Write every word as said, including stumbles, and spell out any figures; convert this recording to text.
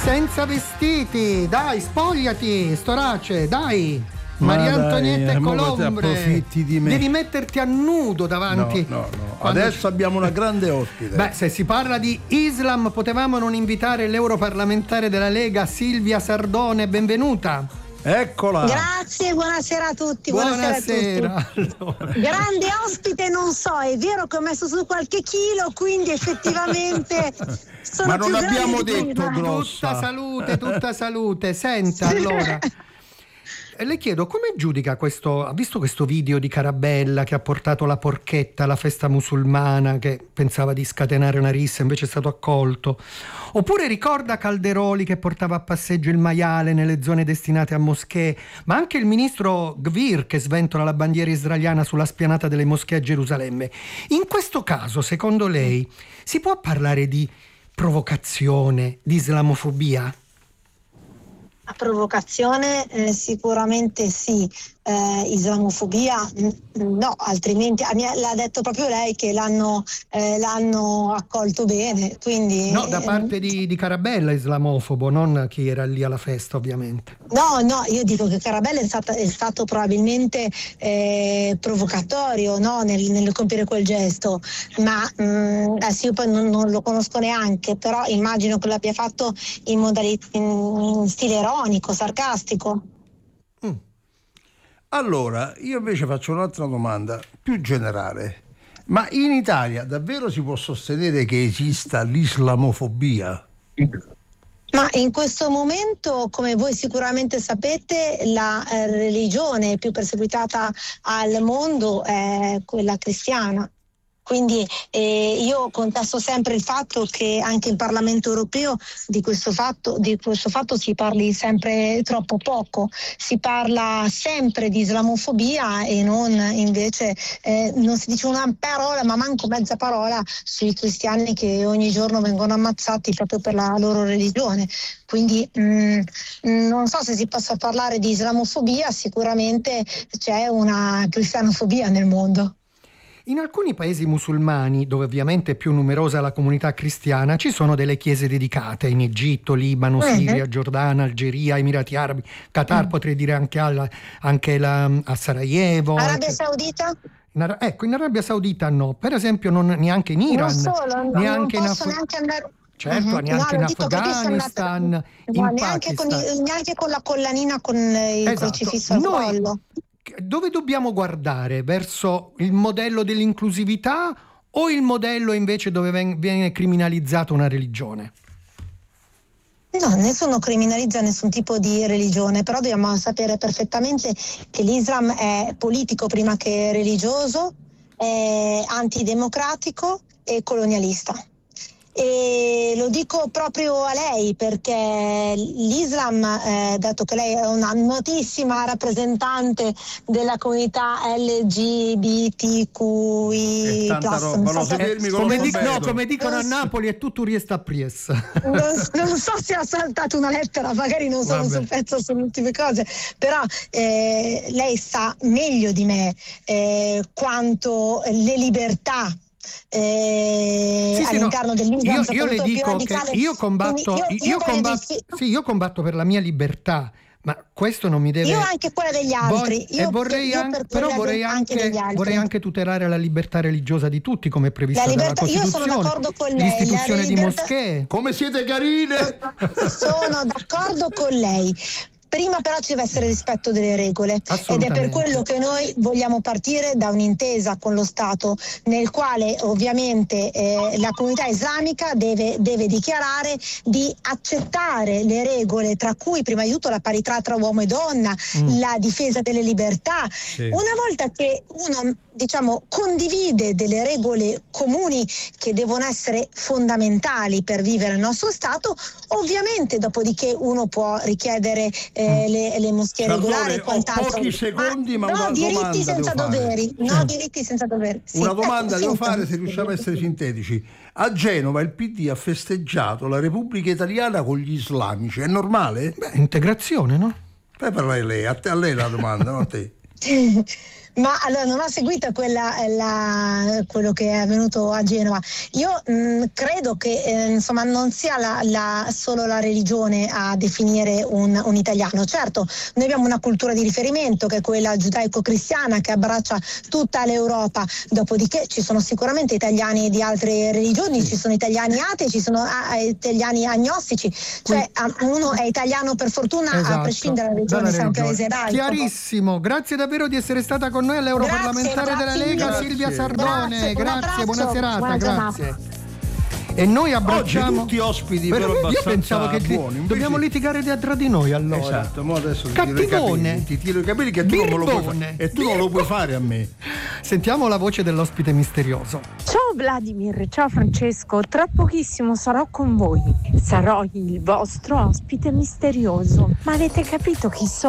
Senza vestiti, dai, spogliati, storace, dai. Ma Maria dai, Antonietta e mo te Colombre, approfitti di me. devi metterti a nudo davanti. No, no, no. Quando Adesso ci- abbiamo una grande ospite. Beh, se si parla di Islam, potevamo non invitare l'europarlamentare della Lega Silvia Sardone, benvenuta. Eccola. Grazie, buonasera a tutti. Buonasera, Buonasera. a tutti. Allora. Grande ospite, non so, è vero che ho messo su qualche chilo, quindi effettivamente sono Ma non più abbiamo grande di detto prima. grossa. Tutta salute, tutta salute. Senta, allora, e le chiedo come giudica questo, ha visto questo video di Carabella che ha portato la porchetta alla festa musulmana, che pensava di scatenare una rissa, invece è stato accolto? Oppure ricorda Calderoli che portava a passeggio il maiale nelle zone destinate a moschee, ma anche il ministro Gvir che sventola la bandiera israeliana sulla spianata delle moschee a Gerusalemme? In questo caso, secondo lei, si può parlare di provocazione, di islamofobia? La provocazione eh, sicuramente sì, eh, islamofobia mm, no, altrimenti ah, mi ha- l'ha detto proprio lei che l'hanno, eh, l'hanno accolto bene, quindi No, da eh, parte di, di Carabella islamofobo, non chi era lì alla festa, ovviamente. No, no, io dico che Carabella è, stata, è stato probabilmente eh, provocatorio, no, nel, nel compiere quel gesto, ma mh, adesso io poi non, non lo conosco neanche, però immagino che l'abbia fatto in, modalità, in stile ironico, sarcastico. Allora, io invece faccio un'altra domanda più generale. Ma in Italia davvero si può sostenere che esista l'islamofobia? Ma in questo momento, come voi sicuramente sapete, la eh, religione più perseguitata al mondo è quella cristiana. Quindi eh, io contesto sempre il fatto che anche in Parlamento europeo di questo fatto, di questo fatto si parli sempre troppo poco. Si parla sempre di islamofobia e non invece eh, non si dice una parola, ma manco mezza parola sui cristiani che ogni giorno vengono ammazzati proprio per la loro religione. Quindi mh, non so se si possa parlare di islamofobia, sicuramente c'è una cristianofobia nel mondo. In alcuni paesi musulmani, dove ovviamente è più numerosa la comunità cristiana, ci sono delle chiese dedicate in Egitto, Libano, Mhm. Siria, Giordania, Algeria, Emirati Arabi, Qatar, potrei dire anche, alla- anche la- a Sarajevo. Arabia ecc- Saudita? in Ara- ecco, in Arabia Saudita no, per esempio non, neanche in Iran, Non solo, no, neanche non in posso Af- neanche andare. certo, Mhm. neanche No, in lo dico perché sono andata- Afghanistan, no, in neanche, con Pakistan. il- neanche con la collanina con il Esatto. crocifisso al Noi- collo. Dove dobbiamo guardare? Verso il modello dell'inclusività o il modello invece dove ven- viene criminalizzata una religione? No, nessuno criminalizza nessun tipo di religione, però dobbiamo sapere perfettamente che l'Islam è politico prima che religioso, è antidemocratico e colonialista. E lo dico proprio a lei perché l'Islam, eh, dato che lei è una notissima rappresentante della comunità L G B T Q I È tanta plus, roba, non so lo se- sapevi, con Come, lo dic- no, sapevo. come dicono a Non so- Napoli è tutto riesta a Pries. non, non so se ha saltato una lettera, magari non sono Vabbè. sul pezzo sulle ultime cose, però eh, lei sa meglio di me eh, quanto le libertà eh, Sì, sì, all'interno no. dell'Islam, Io, io le soprattutto più dico che radicale. io combatto, Quindi io, io- io voglio combatto, dire- sì, io combatto per la mia libertà, ma questo non mi deve. Io anche quella degli altri. Voglio- e Io- vorrei io anche, per però quella vorrei de- anche anche, degli altri. vorrei anche tutelare la libertà religiosa di tutti, come è prevista La dalla libertà- io sono Costituzione. d'accordo con lei, la L'istituzione di libertà- moschee. Come siete carine! Sono d'accordo con lei. Prima però ci deve essere rispetto delle regole ed è per Assolutamente. quello che noi vogliamo partire da un'intesa con lo Stato nel quale ovviamente eh, la comunità islamica deve, deve dichiarare di accettare le regole, tra cui prima di tutto la parità tra uomo e donna, Mm. la difesa delle libertà. Sì. Una volta che uno diciamo condivide delle regole comuni che devono essere fondamentali per vivere il nostro Stato, ovviamente dopodiché uno può richiedere eh, le, le moschee Sardone, regolari e ho quant'altro. pochi secondi, ma no, una diritti domanda senza devo fare. doveri, no, diritti senza doveri. Sì, Una ecco, domanda devo finito. fare se riusciamo a essere sintetici. A Genova il P D ha festeggiato la Repubblica Italiana con gli islamici, è normale? Beh, integrazione, no? Poi parla lei, a, te, a lei la domanda, non a te. Ma allora non ho seguito quella, la, quello che è avvenuto a Genova. Io mh, credo che eh, insomma non sia la, la, solo la religione a definire un, un italiano. Certo, noi abbiamo una cultura di riferimento che è quella giudaico-cristiana che abbraccia tutta l'Europa. Dopodiché ci sono sicuramente italiani di altre religioni, ci sono italiani atei, ci sono a, a, italiani agnostici. Cioè a, uno è italiano per fortuna, esatto, a prescindere dalla religione, sia un paese ebraico. Chiarissimo, grazie davvero di essere stata con noi, all'europarlamentare della Lega grazie. Silvia Sardone. Grazie, Grazie, buona serata, buona grazie. E noi abbracciamo. Oggi tutti ospiti, Però però io abbastanza pensavo che ti- buoni. Invece- dobbiamo litigare da- tra di noi allora. Esatto, mo adesso ti Cattivone. tiro i capelli, ti tiro i capelli che tu non me lo puoi Birbone. fare. E tu non lo puoi fare a me. Sentiamo la voce dell'ospite misterioso. Ciao Vladimir, ciao Francesco, tra pochissimo sarò con voi. Sarò il vostro ospite misterioso. Ma avete capito chi sono?